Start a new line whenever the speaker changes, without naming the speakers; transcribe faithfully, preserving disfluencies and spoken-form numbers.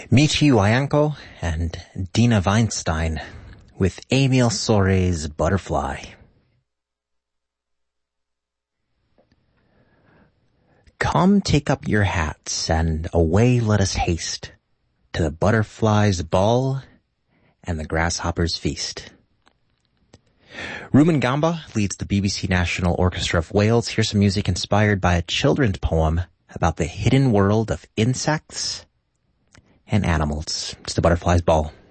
Michi Wayanko and Dina Weinstein with Emile Sauré's Butterfly. Come take up your hats and away let us haste to the butterfly's ball and the grasshopper's feast. Ruben Gamba leads the B B C National Orchestra of Wales. Here's some music inspired by a children's poem about the hidden world of insects and animals. It's the butterfly's ball.